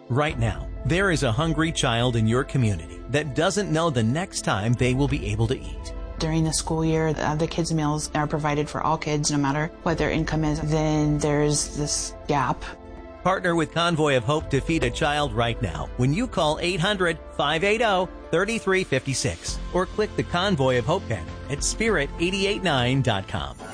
Right now, there is a hungry child in your community that doesn't know the next time they will be able to eat. During the school year, the kids' meals are provided for all kids, no matter what their income is. Then there's this gap. Partner with Convoy of Hope to feed a child right now when you call 800-580-3356 or click the Convoy of Hope banner at spirit889.com.